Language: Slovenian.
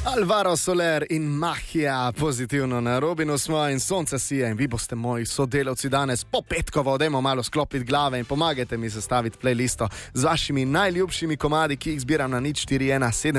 Alvaro Soler in Mahija, pozitivno na Robinu smo in sonce sije in vi boste moji sodelavci danes po petkovo, dajmo malo sklopiti glave in pomagajte mi sestaviti playlisto z vašimi najljubšimi komadi, ki jih zbiram na 0417.